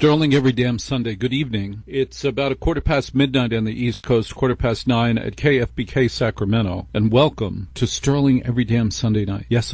Sterling every damn Sunday. Good evening. It's about midnight on the East Coast, 9:15 at KFBK Sacramento. And welcome to Sterling every damn Sunday night. Yes,